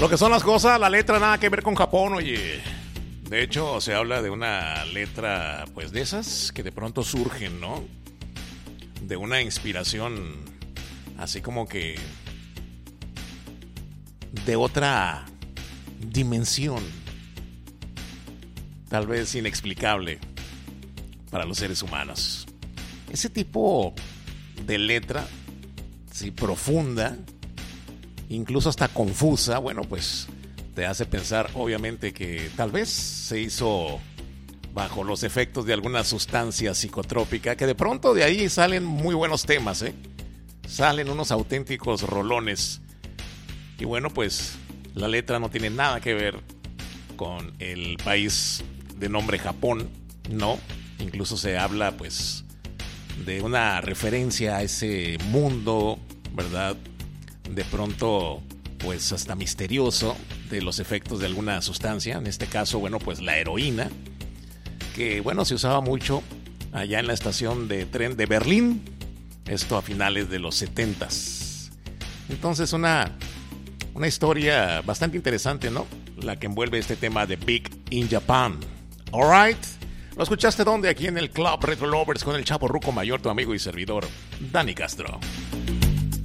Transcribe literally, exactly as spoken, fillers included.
Lo que son las cosas, la letra nada que ver con Japón, oye. De hecho, se habla de una letra, pues de esas que de pronto surgen, ¿no? De una inspiración así como que de otra dimensión, tal vez inexplicable para los seres humanos. Ese tipo de letra, sí, profunda, incluso hasta confusa, bueno, pues te hace pensar obviamente que tal vez se hizo bajo los efectos de alguna sustancia psicotrópica, que de pronto de ahí salen muy buenos temas, ¿eh? Salen unos auténticos rolones. Y bueno, pues la letra no tiene nada que ver con el país de nombre Japón, no. Incluso se habla pues de una referencia a ese mundo, ¿verdad? De pronto pues hasta misterioso de los efectos de alguna sustancia, en este caso, bueno, pues la heroína, que bueno, se usaba mucho allá en la estación de tren de Berlín, esto a finales de los setentas. Entonces una, una historia bastante interesante, ¿no? La que envuelve este tema de Big in Japan. Alright, ¿lo escuchaste dónde? Aquí en el Club Retro Lovers con el Chavo Ruco Mayor, tu amigo y servidor, Dani Castro.